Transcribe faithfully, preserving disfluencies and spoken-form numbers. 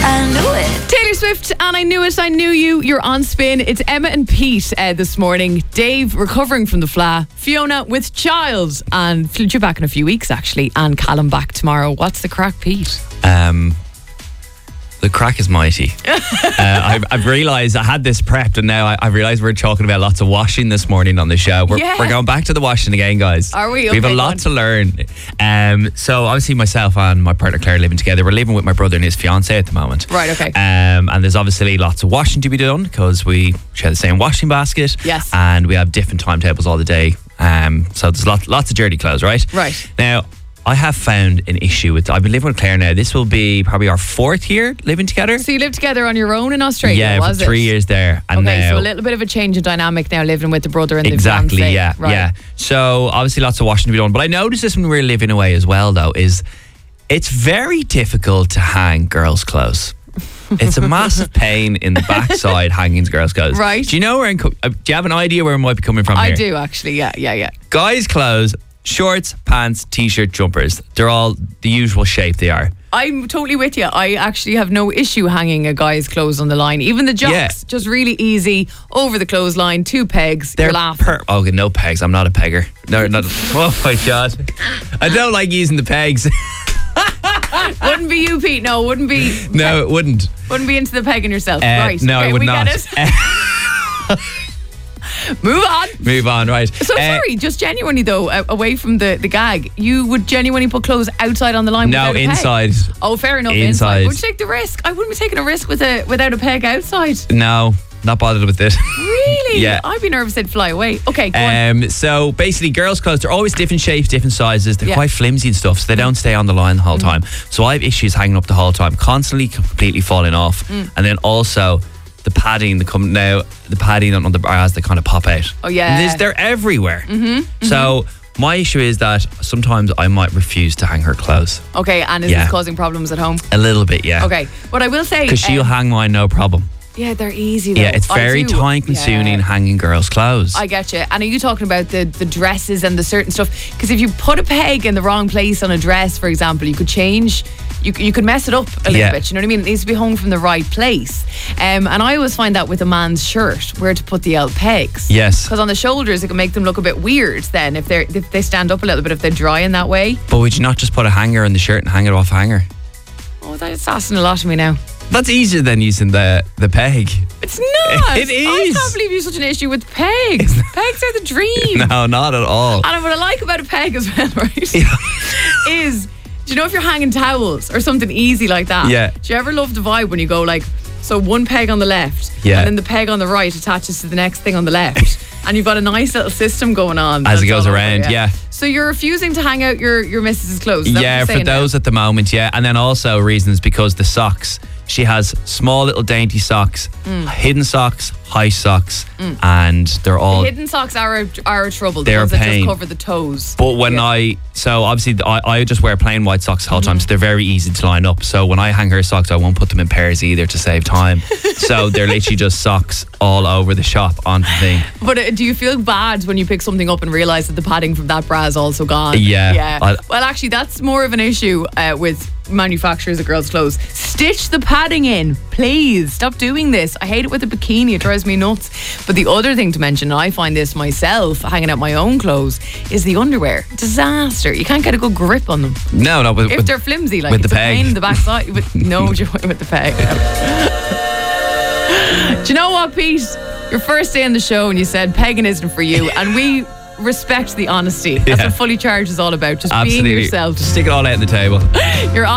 I knew it. Taylor Swift and I Knew It, I Knew You. You're on Spin. It's Emma and Pete uh, this morning. Dave recovering from the fla. Fiona with child. And due back in a few weeks, actually. And Callum back tomorrow. What's the crack, Pete? Um... The crack is mighty. uh, I've, I've realised I had this prepped, and now I, I've realised we're talking about lots of washing this morning on the show. We're, Yeah. we're going back to the washing again, guys. Are we? We have Okay, a go lot on. to learn. Um, so obviously myself and my partner Claire living together. We're living with my brother and his fiancée at the moment. Right, okay. Um, and there's obviously lots of washing to be done because we share the same washing basket. Yes. And we have different timetables all the day. Um, so there's lots, lots of dirty clothes, right? Right. Now, I have found an issue with, I've been living with Claire now. This will be probably our fourth year living together. So you lived together on your own in Australia, Yeah, was for three it? years there. And Okay, now, so a little bit of a change in dynamic now living with the brother and the exactly, fiancé. yeah, Right. yeah. So obviously lots of washing to be done. But I noticed this when we were living away as well, though, is it's very difficult to hang girls' clothes. It's a massive pain in the backside hanging girls' clothes. Right. Do you know where I'm co- uh, do you have an idea where I might be coming from I here? do, actually. Yeah, yeah, yeah. Guys' clothes, shorts, pants, t-shirt, jumpers. They're all the usual shape they are. I'm totally with you. I actually have no issue hanging a guy's clothes on the line. Even the jocks, Yeah. just really easy. Over the clothesline, two pegs, They're you're laughing. per- oh, no pegs. I'm not a pegger. No, not. Oh my God. I don't like using the pegs. Wouldn't be you, Pete. No, wouldn't be. No, it wouldn't. Wouldn't be into the pegging yourself. Uh, right. no, okay, I would we not. Get it. Move on. Move on, right. So Uh, sorry, just genuinely though, uh, away from the, the gag, you would genuinely put clothes outside on the line No, without a peg? inside. Oh, fair enough. Inside. Would you take the risk? I wouldn't be taking a risk with a without a peg outside. No, not bothered with it. Really? Yeah. I'd be nervous they'd fly away. Okay, go on. Um, so basically, girls' clothes, they're always different shapes, different sizes. They're Yeah. quite flimsy and stuff, so they don't stay on the line the whole time. So I have issues hanging up the whole time, constantly completely falling off. And then also the padding, the come now, the padding on the bras, they kind of pop out. Oh, yeah. And this- they're everywhere. Mm-hmm, so my issue is that sometimes I might refuse to hang her clothes. Okay, and is yeah. this causing problems at home? A little bit, yeah. Okay, what I will say, Because she'll um, hang mine, no problem. yeah, they're easy. Though. Yeah, it's I very do- time consuming yeah. hanging girls' clothes. I get you. And are you talking about the, the dresses and the certain stuff? Because if you put a peg in the wrong place on a dress, for example, you could change, you, you could mess it up a little Yeah. bit. You know what I mean? It needs to be hung from the right place. Um, and I always find that with a man's shirt, where to put the L pegs. Yes. Because on the shoulders, it can make them look a bit weird then if, they're, if they stand up a little bit, if they're dry in that way. But would you not just put a hanger on the shirt and hang it off a hanger? Oh, that's asking a lot of me now. That's easier than using the, the peg. It's not. It I is. can't believe you have such an issue with pegs. Pegs are the dream. No, not at all. And what I like about a peg as well, right, is, do you know if you're hanging towels or something easy like that? Yeah. Do you ever love the vibe when you go like, so one peg on the left, Yeah. and then the peg on the right attaches to the next thing on the left, and you've got a nice little system going on As it that's goes all over, around, yeah. So you're refusing to hang out your your missus's clothes? Is that what Yeah, you're for saying now? those at the moment, yeah. And then also reasons because the socks. She has small little dainty socks, hidden socks, high socks, and they're all. Hidden socks are a, are a trouble. The They're ones a that just pain. cover the toes. But when Yeah. I, so obviously I, I just wear plain white socks the whole time, so they're very easy to line up. So when I hang her socks, I won't put them in pairs either to save time. So they're literally just socks all over the shop on the thing. But uh, do you feel bad when you pick something up and realise that the padding from that bra is also gone? Yeah. Yeah. I- well, actually, that's more of an issue uh, with manufacturers of girls' clothes. Stitch the padding in, please. Stop doing this. I hate it with a bikini. It drives me nuts. But the other thing to mention, and I find this myself, hanging out my own clothes, is the underwear. Disaster. You can't get a good grip on them. No, no, with, If with, they're flimsy, like with it's the a pain peg. in the backside. With, no, with the peg. Do you know what, Pete? Your first day on the show and you said pegging isn't for you, and we respect the honesty. That's Yeah. what Fully Charged is all about. Just absolutely. being yourself. Just stick it all out on the table. You're on